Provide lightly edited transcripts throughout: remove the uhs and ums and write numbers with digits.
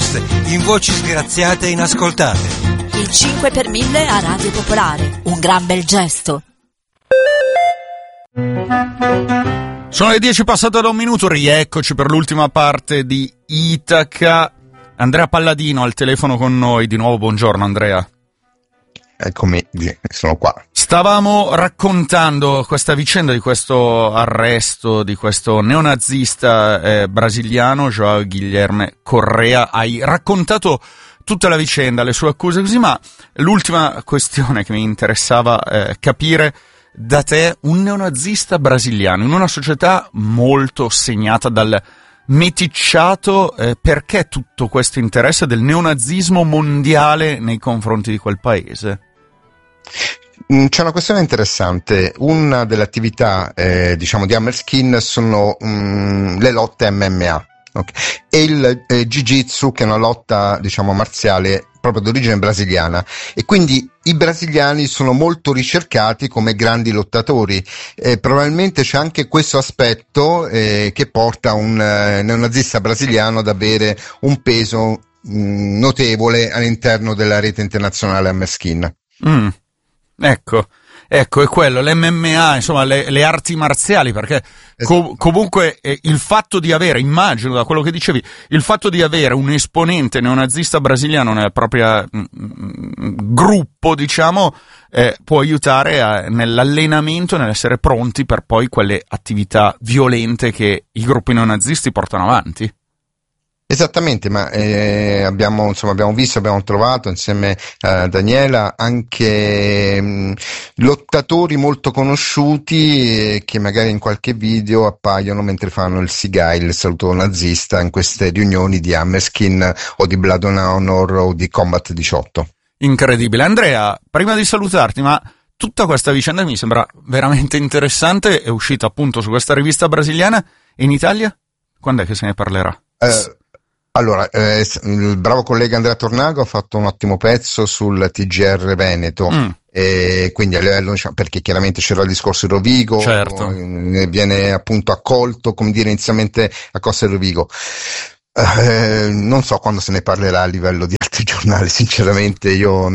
podcast in voci sgraziate e inascoltate. Il 5 per 1000 a Radio Popolare, un gran bel gesto. Sono le 10 passate da un minuto, rieccoci per l'ultima parte di Itaca. Andrea Palladino al telefono con noi, di nuovo buongiorno Andrea. Eccomi, sono qua. Stavamo raccontando questa vicenda di questo arresto di questo neonazista brasiliano, João Guilherme Correa. Hai raccontato tutta la vicenda, le sue accuse così, ma l'ultima questione che mi interessava capire da te, un neonazista brasiliano in una società molto segnata dal meticciato, perché tutto questo interesse del neonazismo mondiale nei confronti di quel paese? C'è una questione interessante. Una delle attività di Hammerskin sono le lotte MMA, okay? E il Jiu-Jitsu, che è una lotta marziale proprio d'origine brasiliana, e quindi i brasiliani sono molto ricercati come grandi lottatori. Probabilmente c'è anche questo aspetto che porta un neonazista brasiliano ad avere un peso notevole all'interno della rete internazionale Hammerskin. Ecco, è quello, l'MMA, insomma, le arti marziali, perché comunque il fatto di avere, immagino da quello che dicevi, il fatto di avere un esponente neonazista brasiliano nella propria gruppo, può aiutare nell'allenamento, nell'essere pronti per poi quelle attività violente che i gruppi neonazisti portano avanti. Esattamente, ma abbiamo trovato insieme a Daniela anche lottatori molto conosciuti che magari in qualche video appaiono mentre fanno il Sigai, il saluto nazista, in queste riunioni di Hammerskin o di Blood and Honor o di Combat 18. Incredibile. Andrea, prima di salutarti, ma tutta questa vicenda mi sembra veramente interessante, è uscita appunto su questa rivista brasiliana, e in Italia? Quando è che se ne parlerà? Allora, il bravo collega Andrea Tornago ha fatto un ottimo pezzo sul TGR Veneto, e quindi a livello, perché chiaramente c'era il discorso di Rovigo, certo. Viene appunto accolto, come dire, inizialmente a Costa di Rovigo. Non so quando se ne parlerà a livello di altri giornali, sinceramente.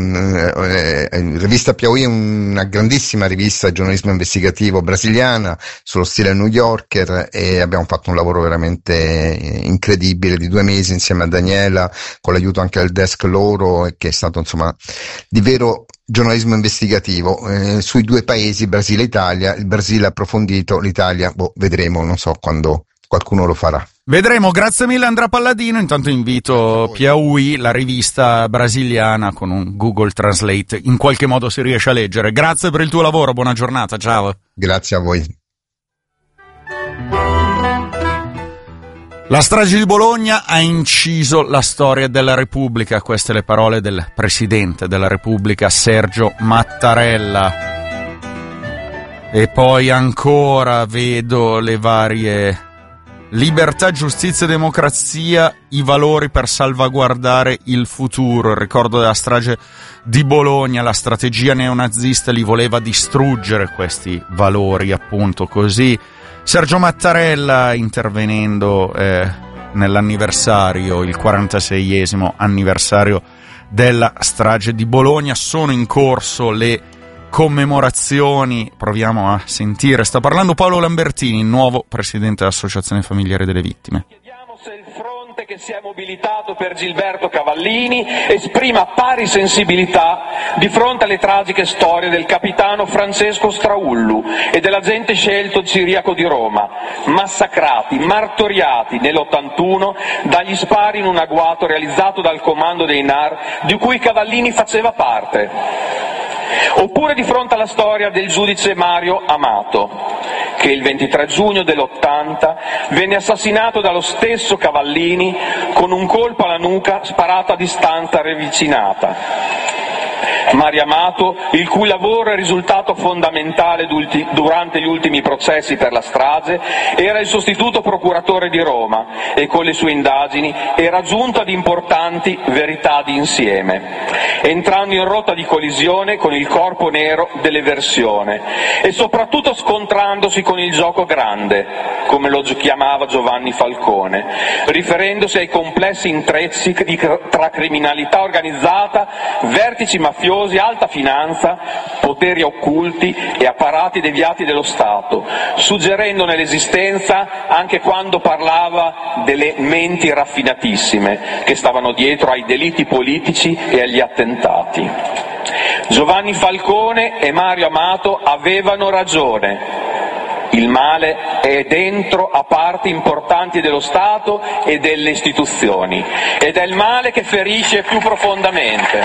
Rivista Piauí è una grandissima rivista di giornalismo investigativo brasiliana sullo stile New Yorker, e abbiamo fatto un lavoro veramente incredibile di 2 mesi insieme a Daniela, con l'aiuto anche del desk loro, che è stato di vero giornalismo investigativo sui 2 paesi, Brasile e Italia. Il Brasile approfondito, l'Italia vedremo, non so quando qualcuno lo farà. Vedremo, grazie mille Andrea Palladino. Intanto invito Piauí, la rivista brasiliana, con un Google Translate in qualche modo si riesce a leggere. Grazie per il tuo lavoro, buona giornata, ciao. Grazie a voi. La strage di Bologna ha inciso la storia della Repubblica, queste le parole del Presidente della Repubblica Sergio Mattarella. E poi ancora vedo le varie: libertà, giustizia e democrazia, i valori per salvaguardare il futuro. Il ricordo della strage di Bologna, la strategia neonazista li voleva distruggere questi valori, appunto così. Sergio Mattarella intervenendo nell'anniversario, il 46esimo anniversario della strage di Bologna. Sono in corso le commemorazioni, proviamo a sentire. Sta parlando Paolo Lambertini, nuovo presidente dell'Associazione Familiare delle Vittime. Chiediamo se il fronte che si è mobilitato per Gilberto Cavallini esprima pari sensibilità di fronte alle tragiche storie del capitano Francesco Straullu e dell'agente scelto Ciriaco di Roma, massacrati, martoriati nell'81 dagli spari in un agguato realizzato dal comando dei NAR di cui Cavallini faceva parte. Oppure di fronte alla storia del giudice Mario Amato, che il 23 giugno dell'80 venne assassinato dallo stesso Cavallini con un colpo alla nuca sparato a distanza ravvicinata. Mario Amato, il cui lavoro è risultato fondamentale durante gli ultimi processi per la strage, era il sostituto procuratore di Roma e con le sue indagini era giunto ad importanti verità di insieme, entrando in rotta di collisione con il corpo nero dell'eversione e soprattutto scontrandosi con il gioco grande, come lo chiamava Giovanni Falcone, riferendosi ai complessi intrecci tra criminalità organizzata, vertici mafiosi, alta finanza, poteri occulti e apparati deviati dello Stato, suggerendone l'esistenza anche quando parlava delle menti raffinatissime che stavano dietro ai delitti politici e agli attentati. Giovanni Falcone e Mario Amato avevano ragione. Il male è dentro a parti importanti dello Stato e delle istituzioni ed è il male che ferisce più profondamente.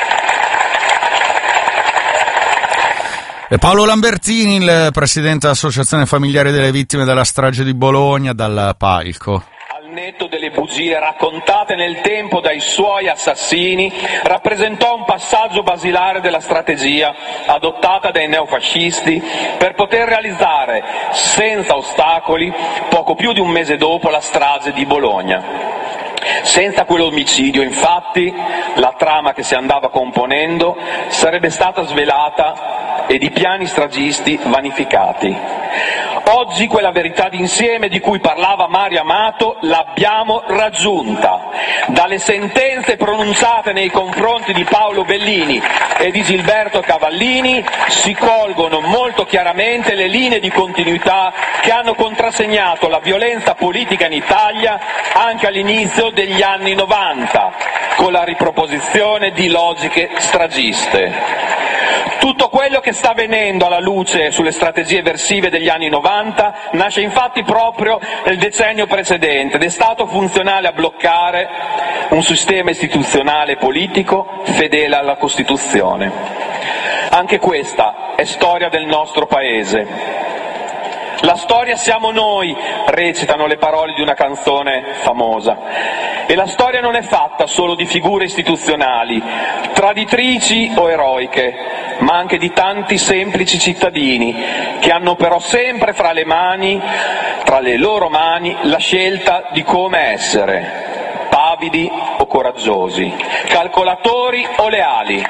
E Paolo Lambertini, il presidente dell'Associazione Familiari delle Vittime della Strage di Bologna, dal palco. Al netto delle bugie raccontate nel tempo dai suoi assassini, rappresentò un passaggio basilare della strategia adottata dai neofascisti per poter realizzare senza ostacoli, poco più di un mese dopo, la strage di Bologna. Senza quell'omicidio, infatti, la trama che si andava componendo sarebbe stata svelata ed i piani stragisti vanificati. Oggi quella verità d'insieme di cui parlava Mario Amato l'abbiamo raggiunta. Dalle sentenze pronunciate nei confronti di Paolo Bellini e di Gilberto Cavallini si colgono molto chiaramente le linee di continuità che hanno contrassegnato la violenza politica in Italia anche all'inizio degli anni 90, con la riproposizione di logiche stragiste. Tutto quello che sta avvenendo alla luce sulle strategie eversive degli anni 90 nasce infatti proprio nel decennio precedente ed è stato funzionale a bloccare un sistema istituzionale e politico fedele alla Costituzione. Anche questa è storia del nostro Paese. La storia siamo noi, recitano le parole di una canzone famosa. E la storia non è fatta solo di figure istituzionali, traditrici o eroiche, ma anche di tanti semplici cittadini che hanno però sempre fra le loro mani, la scelta di come essere, pavidi o coraggiosi, calcolatori o leali.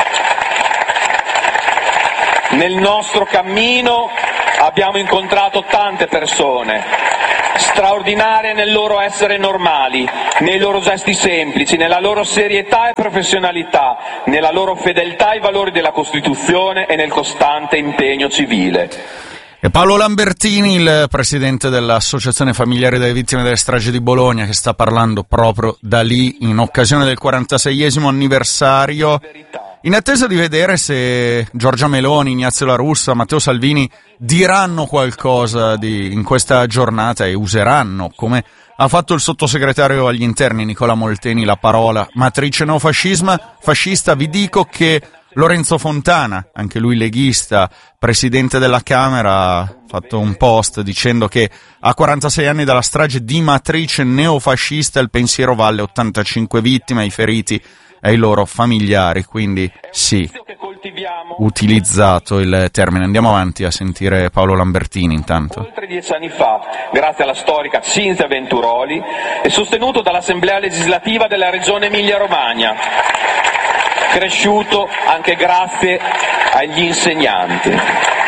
Nel nostro cammino abbiamo incontrato tante persone, straordinarie nel loro essere normali, nei loro gesti semplici, nella loro serietà e professionalità, nella loro fedeltà ai valori della Costituzione e nel costante impegno civile. E Paolo Lambertini, il presidente dell'Associazione Familiari delle Vittime delle Stragi di Bologna, che sta parlando proprio da lì in occasione del 46esimo anniversario. In attesa di vedere se Giorgia Meloni, Ignazio La Russa, Matteo Salvini diranno qualcosa in questa giornata e useranno, come ha fatto il sottosegretario agli interni Nicola Molteni, la parola matrice neofascista, vi dico che Lorenzo Fontana, anche lui leghista, presidente della Camera, ha fatto un post dicendo che a 46 anni dalla strage di matrice neofascista il pensiero va alle 85 vittime, ai feriti e ai loro familiari, quindi sì, utilizzato il termine. Andiamo avanti a sentire Paolo Lambertini intanto. Oltre 10 anni fa, grazie alla storica Cinzia Venturoli, è sostenuto dall'Assemblea legislativa della Regione Emilia-Romagna, cresciuto anche grazie agli insegnanti.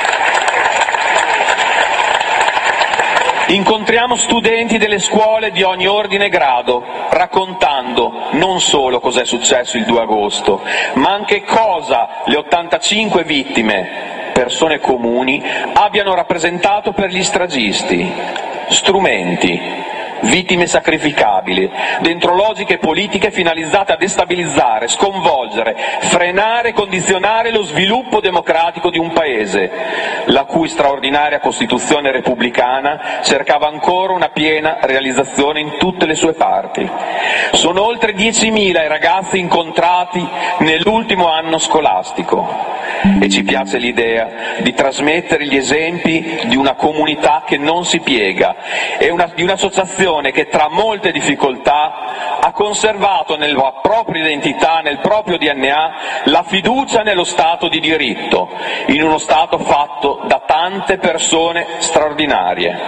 Incontriamo studenti delle scuole di ogni ordine e grado, raccontando non solo cos'è successo il 2 agosto, ma anche cosa le 85 vittime, persone comuni, abbiano rappresentato per gli stragisti. Strumenti, vittime sacrificabili, dentro logiche politiche finalizzate a destabilizzare, sconvolgere, frenare e condizionare lo sviluppo democratico di un Paese, la cui straordinaria Costituzione repubblicana cercava ancora una piena realizzazione in tutte le sue parti. Sono oltre 10.000 i ragazzi incontrati nell'ultimo anno scolastico e ci piace l'idea di trasmettere gli esempi di una comunità che non si piega e di un'associazione che tra molte difficoltà ha conservato nella propria identità, nel proprio DNA, la fiducia nello Stato di diritto, in uno Stato fatto da tante persone straordinarie.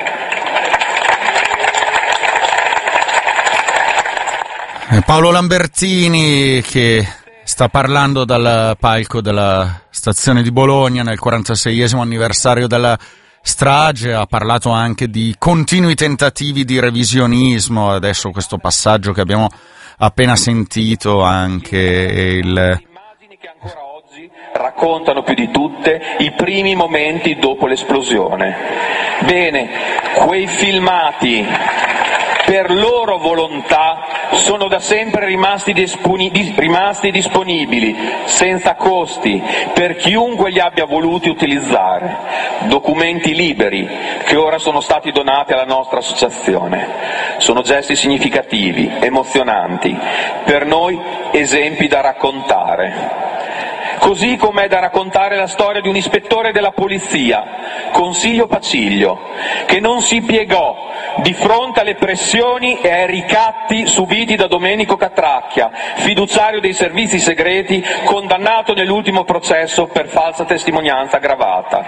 Paolo Lambertini che sta parlando dal palco della stazione di Bologna nel 46esimo anniversario della strage, ha parlato anche di continui tentativi di revisionismo, adesso questo passaggio che abbiamo appena sentito, anche Immagini che ancora oggi raccontano più di tutte i primi momenti dopo l'esplosione. Bene, quei filmati per loro volontà sono da sempre rimasti disponibili, senza costi, per chiunque li abbia voluti utilizzare. Documenti liberi che ora sono stati donati alla nostra associazione. Sono gesti significativi, emozionanti, per noi esempi da raccontare. Così come è da raccontare la storia di un ispettore della polizia, Consiglio Paciglio, che non si piegò di fronte alle pressioni e ai ricatti subiti da Domenico Catracchia, fiduciario dei servizi segreti, condannato nell'ultimo processo per falsa testimonianza aggravata.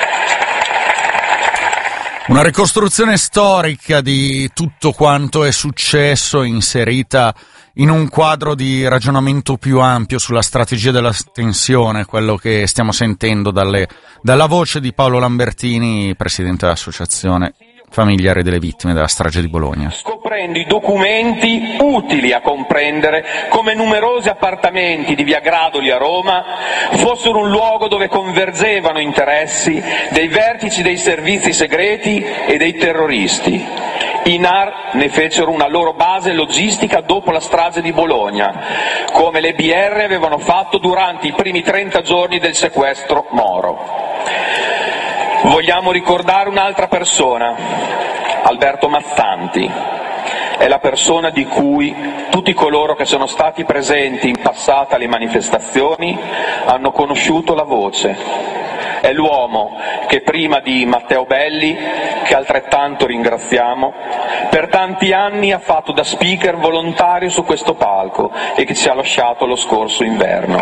Una ricostruzione storica di tutto quanto è successo, inserita in un quadro di ragionamento più ampio sulla strategia della tensione, quello che stiamo sentendo dalla voce di Paolo Lambertini, presidente dell'Associazione Familiari delle Vittime della Strage di Bologna. Scoprendo i documenti utili a comprendere come numerosi appartamenti di via Gradoli a Roma fossero un luogo dove convergevano interessi dei vertici dei servizi segreti e dei terroristi. I NAR ne fecero una loro base logistica dopo la strage di Bologna, come le BR avevano fatto durante i primi 30 giorni del sequestro Moro. Vogliamo ricordare un'altra persona, Alberto Mazzanti. È la persona di cui tutti coloro che sono stati presenti in passato alle manifestazioni hanno conosciuto la voce. È l'uomo che prima di Matteo Belli, che altrettanto ringraziamo, per tanti anni ha fatto da speaker volontario su questo palco e che ci ha lasciato lo scorso inverno.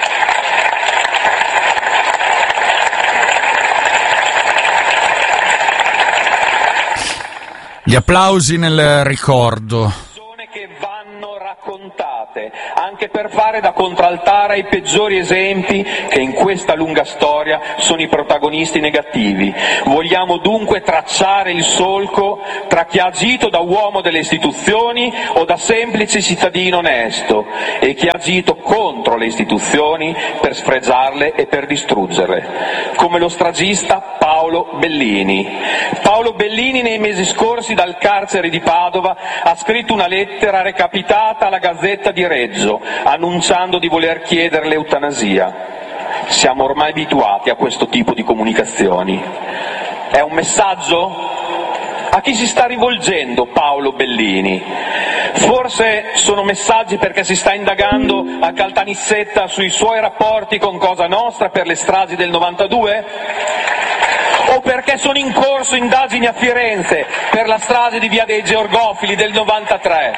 Gli applausi nel ricordo. Che vanno raccontate, anche per fare da contraltare ai peggiori esempi che in questa lunga storia sono i protagonisti negativi. Vogliamo dunque tracciare il solco tra chi ha agito da uomo delle istituzioni o da semplice cittadino onesto e chi ha agito contro le istituzioni per sfregiarle e per distruggerle, come lo stragista Paolo Bellini. Paolo Bellini nei mesi scorsi dal carcere di Padova ha scritto una lettera recapitata alla Gazzetta di Reggio, annunciando di voler chiedere l'eutanasia. Siamo ormai abituati a questo tipo di comunicazioni. È un messaggio? A chi si sta rivolgendo Paolo Bellini? Forse sono messaggi perché si sta indagando a Caltanissetta sui suoi rapporti con Cosa Nostra per le stragi del 92? O perché sono in corso indagini a Firenze per la strage di via dei Georgofili del 93.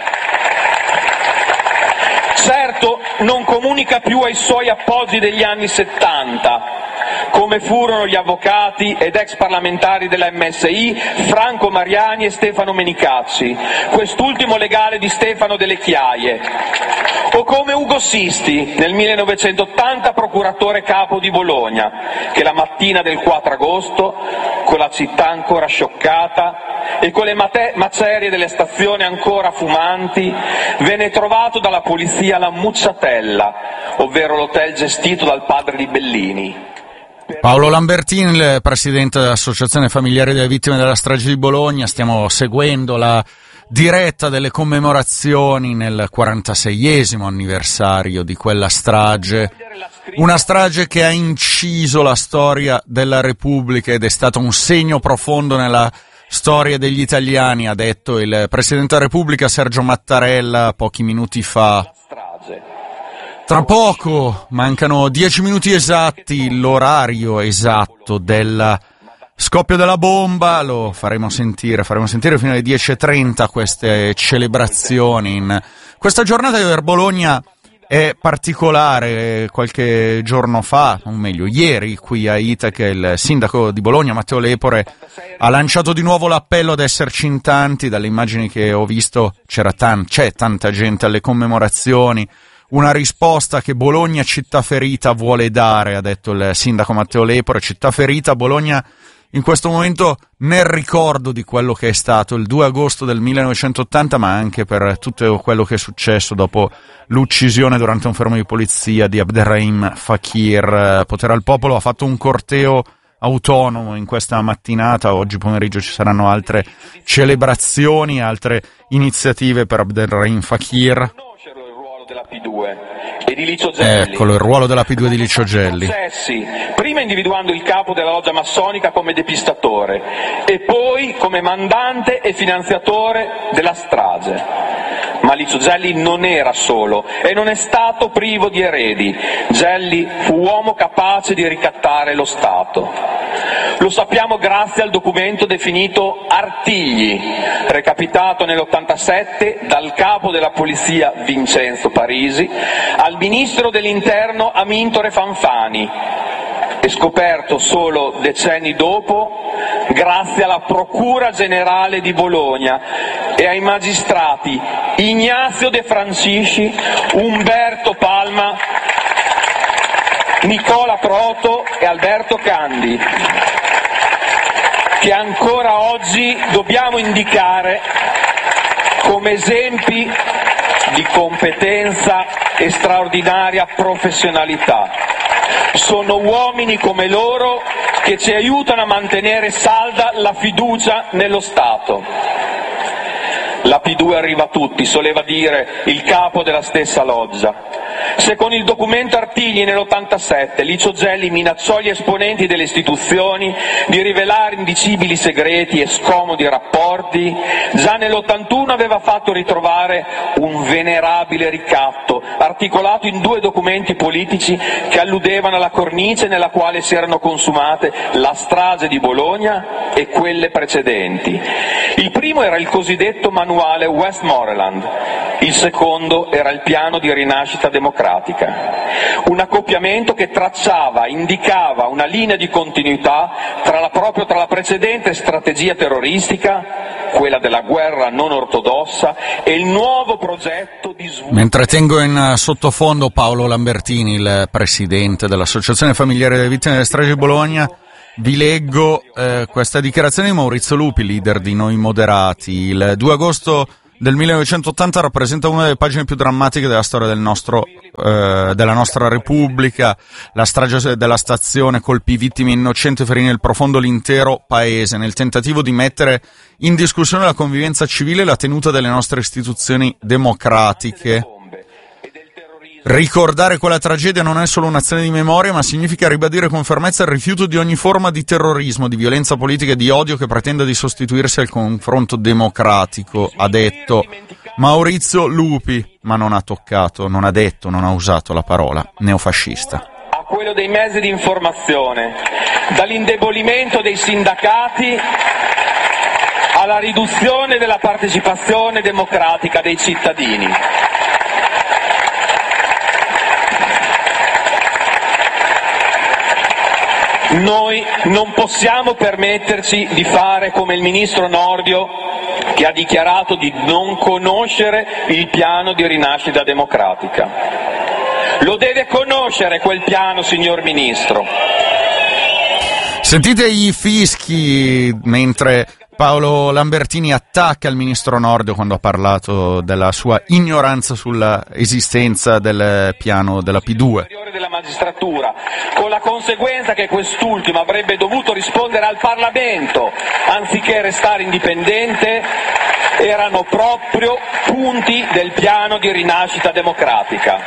Certo, non comunica più ai suoi appoggi degli anni 70, come furono gli avvocati ed ex parlamentari della MSI Franco Mariani e Stefano Menicacci, quest'ultimo legale di Stefano Delle Chiaie, o come Ugo Sisti, nel 1980 procuratore capo di Bologna, che la mattina del 4 agosto, con la città ancora scioccata e con le macerie delle stazioni ancora fumanti, venne trovato dalla polizia alla Mucciatella, ovvero l'hotel gestito dal padre di Bellini. Paolo Lambertini, il presidente dell'Associazione Familiari delle Vittime della Strage di Bologna. Stiamo seguendo la diretta delle commemorazioni nel 46esimo anniversario di quella strage, una strage che ha inciso la storia della Repubblica ed è stato un segno profondo nella storia degli italiani, ha detto il Presidente della Repubblica Sergio Mattarella pochi minuti fa. Tra poco, mancano 10 minuti esatti, l'orario esatto della scoppio della bomba, lo faremo sentire fino alle 10:30 queste celebrazioni. In questa giornata di Bologna è particolare. Qualche giorno fa, o meglio ieri, qui a Itaca il sindaco di Bologna Matteo Lepore ha lanciato di nuovo l'appello ad esserci in tanti. Dalle immagini che ho visto c'è tanta gente alle commemorazioni. Una risposta che Bologna città ferita vuole dare, ha detto il sindaco Matteo Lepore. Città ferita, Bologna in questo momento nel ricordo di quello che è stato il 2 agosto del 1980, ma anche per tutto quello che è successo dopo l'uccisione durante un fermo di polizia di Abderrahim Fakir. Potere al Popolo ha fatto un corteo autonomo in questa mattinata. Oggi pomeriggio ci saranno altre celebrazioni, altre iniziative per Abderrahim Fakir. Della P2 e di Licio Gelli. Eccolo, il ruolo della P2 di Licio Gelli. Prima individuando il capo della loggia massonica come depistatore e poi come mandante e finanziatore della strage. Ma Licio Gelli non era solo e non è stato privo di eredi. Gelli fu uomo capace di ricattare lo Stato. Lo sappiamo grazie al documento definito Artigli, recapitato nell'87 dal capo della polizia Vincenzo Parisi al ministro dell'interno Amintore Fanfani e scoperto solo decenni dopo grazie alla Procura Generale di Bologna e ai magistrati Ignazio De Francisci, Umberto Palma, Nicola Proto e Alberto Candi, che ancora oggi dobbiamo indicare come esempi di competenza e straordinaria professionalità. Sono uomini come loro che ci aiutano a mantenere salda la fiducia nello Stato. La P2 arriva a tutti, soleva dire il capo della stessa loggia. Se con il documento Artigli nell'87 Licio Gelli minacciò gli esponenti delle istituzioni di rivelare indicibili segreti e scomodi rapporti, già nell'81 aveva fatto ritrovare un venerabile ricatto articolato in 2 documenti politici che alludevano alla cornice nella quale si erano consumate la strage di Bologna e quelle precedenti. Il primo era il cosiddetto manuale Westmoreland, il secondo era il piano di rinascita democratica. Un accoppiamento che tracciava, indicava una linea di continuità proprio tra la precedente strategia terroristica, quella della guerra non ortodossa, e il nuovo progetto di sviluppo. Mentre tengo in sottofondo Paolo Lambertini, il presidente dell'Associazione Familiare delle Vittime delle Stragi di Bologna, vi leggo questa dichiarazione di Maurizio Lupi, leader di Noi Moderati. Il 2 agosto del 1980 rappresenta una delle pagine più drammatiche della storia della nostra Repubblica. La strage della stazione colpì vittime innocenti e ferì nel profondo l'intero paese, nel tentativo di mettere in discussione la convivenza civile e la tenuta delle nostre istituzioni democratiche. Ricordare quella tragedia non è solo un'azione di memoria, ma significa ribadire con fermezza il rifiuto di ogni forma di terrorismo, di violenza politica e di odio che pretenda di sostituirsi al confronto democratico, ha detto Maurizio Lupi, ma non ha usato la parola neofascista. A quello dei mezzi di informazione, dall'indebolimento dei sindacati alla riduzione della partecipazione democratica dei cittadini. Noi non possiamo permetterci di fare come il ministro Nordio, che ha dichiarato di non conoscere il piano di rinascita democratica. Lo deve conoscere quel piano, signor ministro. Sentite i fischi mentre Paolo Lambertini attacca il ministro Nordio quando ha parlato della sua ignoranza sulla esistenza del piano della P2. Della magistratura, con la conseguenza che quest'ultimo avrebbe dovuto rispondere al Parlamento anziché restare indipendente, erano proprio punti del piano di rinascita democratica.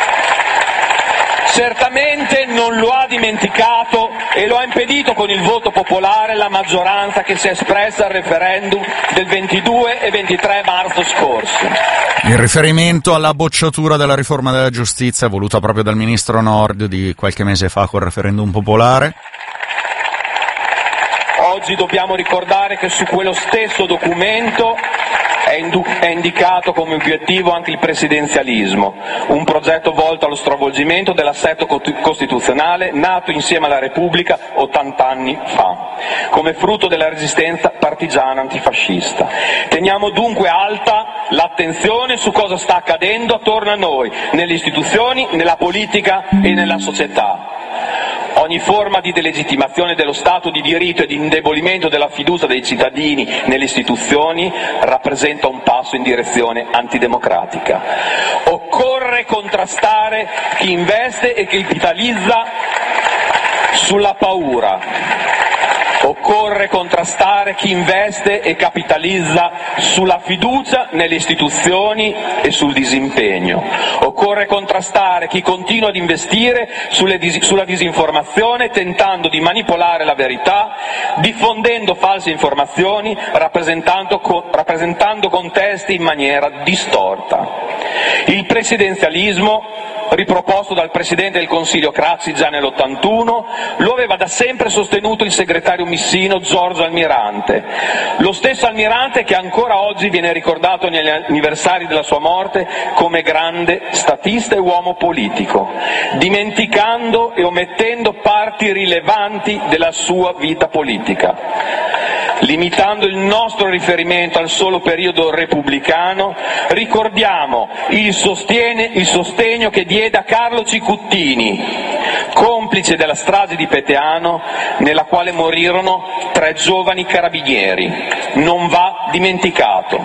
Certamente non lo ha dimenticato e lo ha impedito con il voto popolare la maggioranza che si è espressa al referendum del 22 e 23 marzo scorso. Il riferimento alla bocciatura della riforma della giustizia voluta proprio dal ministro Nordio di qualche mese fa col referendum popolare. oggi dobbiamo ricordare che su quello stesso documento è indicato come obiettivo anche il presidenzialismo, un progetto volto allo stravolgimento dell'assetto costituzionale nato insieme alla Repubblica 80 anni fa, come frutto della resistenza partigiana antifascista. Teniamo dunque alta l'attenzione su cosa sta accadendo attorno a noi, nelle istituzioni, nella politica e nella società. Ogni forma di delegittimazione dello Stato di diritto e di indebolimento della fiducia dei cittadini nelle istituzioni rappresenta un passo in direzione antidemocratica. Occorre contrastare chi investe e chi capitalizza sulla paura. Occorre contrastare chi investe e capitalizza sulla fiducia nelle istituzioni e sul disimpegno. Occorre contrastare chi continua ad investire sulla disinformazione, tentando di manipolare la verità, diffondendo false informazioni, rappresentando contesti in maniera distorta. Il presidenzialismo, riproposto dal Presidente del Consiglio Craxi già nell'81, lo aveva da sempre sostenuto il segretario missino Giorgio Almirante, lo stesso Almirante che ancora oggi viene ricordato negli anniversari della sua morte come grande statista e uomo politico, dimenticando e omettendo parti rilevanti della sua vita politica. Limitando il nostro riferimento al solo periodo repubblicano, ricordiamo il sostegno che diede a Carlo Cicuttini, complice della strage di Peteano, nella quale morirono 3 giovani carabinieri. Non va dimenticato.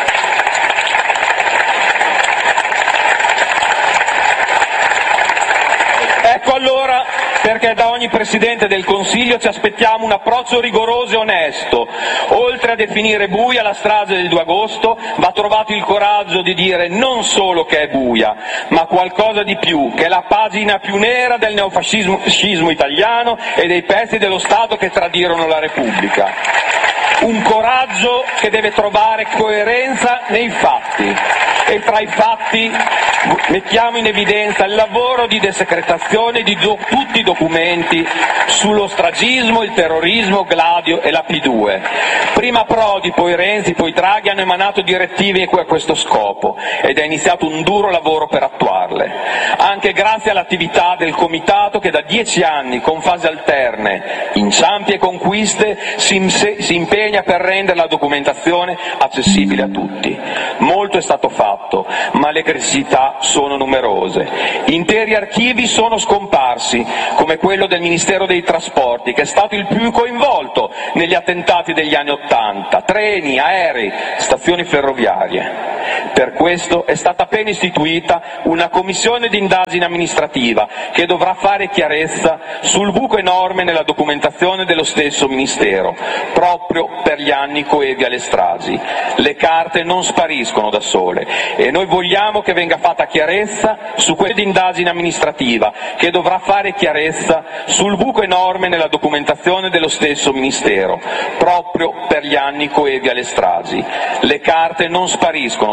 Ecco allora perché da ogni Presidente del Consiglio ci aspettiamo un approccio rigoroso e onesto. Oltre a definire buia la strage del 2 agosto, va trovato il coraggio di dire non solo che è buia, ma qualcosa di più, che è la pagina più nera del neofascismo italiano e dei pezzi dello Stato che tradirono la Repubblica. Un coraggio che deve trovare coerenza nei fatti, e tra i fatti mettiamo in evidenza il lavoro di desecretazione di tutti i documenti sullo stragismo, il terrorismo, Gladio e la P2. Prima Prodi, poi Renzi, poi Draghi hanno emanato direttive a questo scopo ed è iniziato un duro lavoro per attuarle. Anche grazie all'attività del Comitato che da 10 anni, con fasi alterne, inciampi e conquiste, si impegna per rendere la documentazione accessibile a tutti. Molto è stato fatto, ma le criticità sono numerose. Interi archivi sono scomparsi, come quello del Ministero dei Trasporti, che è stato il più coinvolto negli attentati degli anni '80, treni, aerei, stazioni ferroviarie. Per questo è stata appena istituita una commissione di indagine amministrativa che dovrà fare chiarezza sul buco enorme nella documentazione dello stesso Ministero, proprio per gli anni coevi alle stragi. Le carte non spariscono da sole e noi vogliamo che venga fatta chiarezza su questa indagine amministrativa che dovrà fare chiarezza sul buco enorme nella documentazione dello stesso Ministero, proprio per gli anni coevi alle stragi. Le carte non spariscono